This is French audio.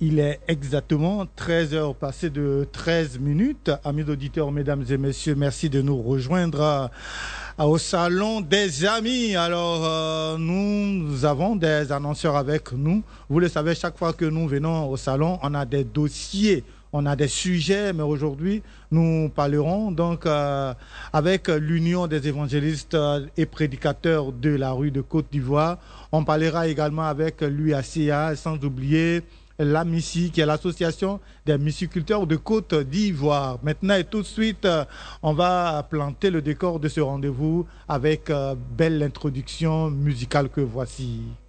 Il est exactement 13 heures passées de 13 minutes. Amis auditeurs, mesdames et messieurs, merci de nous rejoindre au Salon des Amis. Alors, nous avons des annonceurs avec nous. Vous le savez, chaque fois que nous venons au Salon, on a des dossiers, on a des sujets, mais aujourd'hui, nous parlerons donc avec l'Union des évangélistes et prédicateurs de la rue de Côte d'Ivoire. On parlera également avec l'UACA, sans oublier l'AMICI, qui est l'association des myciculteurs de Côte d'Ivoire. Maintenant et tout de suite, on va planter le décor de ce rendez-vous avec belle introduction musicale que voici.